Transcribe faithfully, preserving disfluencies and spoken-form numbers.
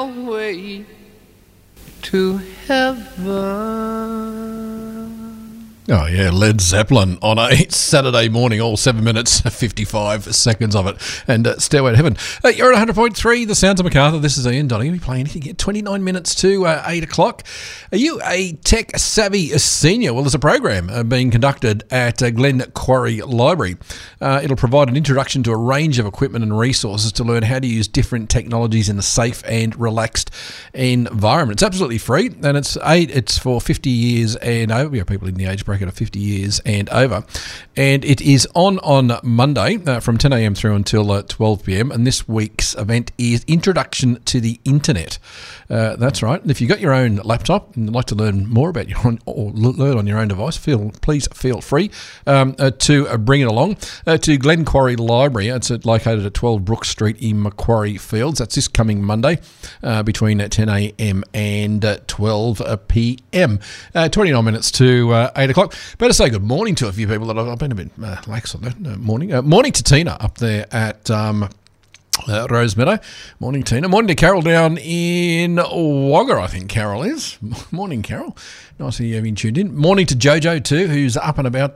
away to heaven. Oh, yeah, Led Zeppelin on a Saturday morning, all seven minutes, fifty-five seconds of it, and uh, Stairway to Heaven. Uh, you're at one hundred point three, The Sounds of Macarthur. This is Ian Donning. We play anything at twenty-nine minutes to uh, eight o'clock. Are you a tech-savvy senior? Well, there's a program uh, being conducted at uh, Glen Quarry Library. Uh, it'll provide an introduction to a range of equipment and resources to learn how to use different technologies in a safe and relaxed environment. It's absolutely free, and it's eight, it's for fifty years and over. We have people in the age bracket of fifty years and over, and it is on on Monday uh, from ten a.m. through until uh, twelve p.m. and this week's event is Introduction to the Internet. Uh, that's right. And if you've got your own laptop and you'd like to learn more about your own, or learn on your own device, feel please feel free um, uh, to uh, bring it along uh, to Glen Quarry Library. It's at, located at twelve Brook Street in Macquarie Fields. That's this coming Monday uh, between ten a.m. and uh, twelve p.m. Uh, twenty-nine minutes to uh, eight o'clock. Better say good morning to a few people that I've, I've been a bit uh, lax on that. Uh, morning. Uh, morning to Tina up there at um, uh, Rose Meadow. Morning, Tina. Morning to Carol down in Wagga, I think Carol is. Morning, Carol. Nice to have you tuned in. Morning to Jojo too, who's up and about